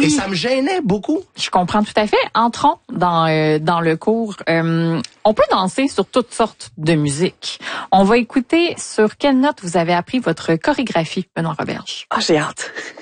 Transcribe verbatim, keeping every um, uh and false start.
Oui. Et ça me gênait beaucoup. Je comprends tout à fait. Entrons dans euh, dans le cours. Euh, on peut danser sur toutes sortes de musique. On va écouter sur quelle note vous avez appris votre chorégraphie, Benoît Roberge. Ah, j'ai hâte.